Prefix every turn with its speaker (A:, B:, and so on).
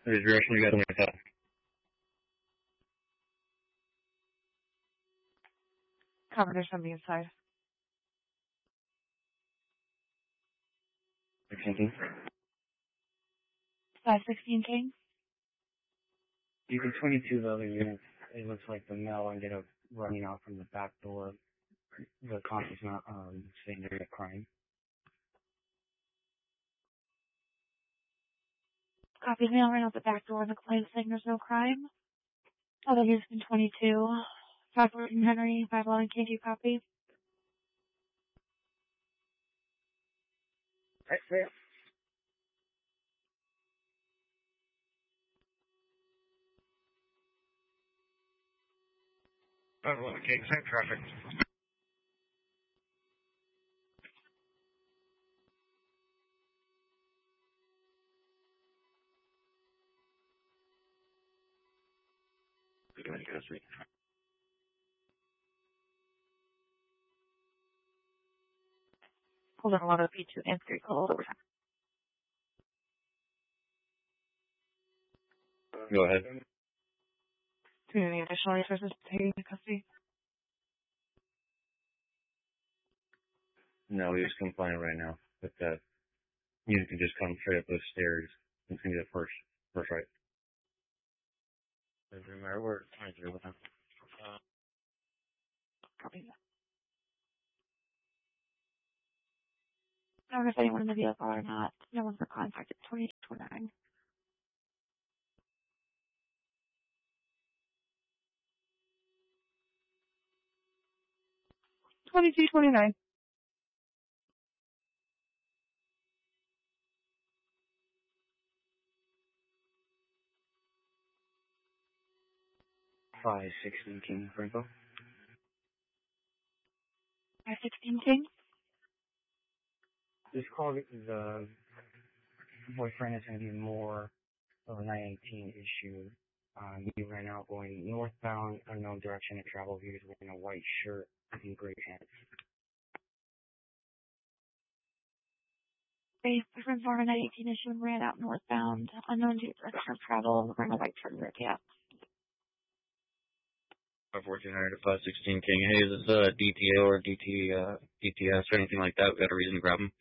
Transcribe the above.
A: There's direction you got on my top.
B: Cover on the inside.
A: 16.
B: 516 King.
C: You can 22 the other units. It looks like the male ended up running out from the back door. The cop is not saying they're a crime.
B: Copy mail ran out the back door and the claim saying there's no crime. Other Houston 22. 514 Henry, 511 King, do you copy?
C: Right there.
A: Okay, same traffic. Good night, guys.
B: Hold on, a lot of P2 and 3 call over time.
A: Go ahead.
B: Do you need any additional resources to take into custody?
A: No, we're just compliant right now. But you can just come straight up those stairs. It's gonna be the first right. Doesn't matter. We're 23 with them.
B: Copy that. I don't know if anyone in the vehicle or not. No one's been contacted. 2029. $22.29.
C: $516 King for info.
B: 516 King.
C: This call, the boyfriend is going to be more of a 918 issue. He ran out going northbound, unknown direction of travel. He was wearing a white shirt and gray pants.
B: They from Florida 918 issue and ran out northbound, unknown direction of travel, ran a white shirt and red cap.
A: 1400 to 516 King. Hey, is this DTA or DTS or anything like that? We got a reason to grab him.